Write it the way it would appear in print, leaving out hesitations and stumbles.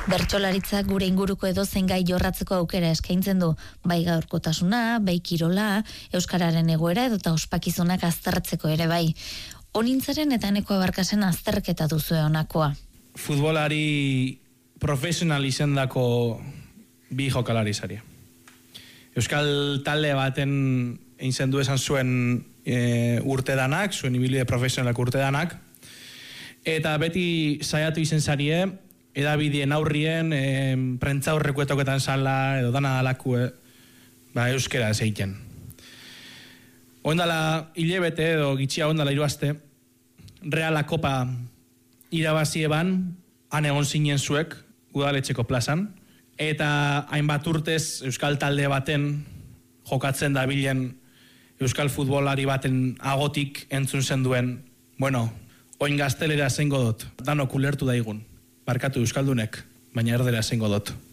Bertsolaritzak gure inguruko edozein gai jorratzeko aukera eskaintzen du, bai gaurkotasuna, bai kirola, euskararen egoera edota ospakizunak aztertzeko ere bai. Onintzaren eta Eneko Abarkasen azterketa duzue honakoa. Futbolari profesional izendako bi jokalari zaria. Euskal talde baten egin du esan zuen urtedanak, zuen ibilbide profesionalak urtedanak, eta beti saiatu izen zarie, edabidien aurrien, prentza horrekuetoketan sala, edo dana dalaku, euskera ez egiten. Oindala hilebete edo gitxia oindala 3 aste, Reala Kopa irabazi eban, han egon zinen zuek, udaletxeko plazan, eta hainbat urtez Euskal talde baten jokatzen dabilen Euskal futbolari baten agotik entzun zen duen, bueno, oin gaztelera zengo dut, danok ulertu daigun, barkatu Euskaldunek, baina erdera zengo dut.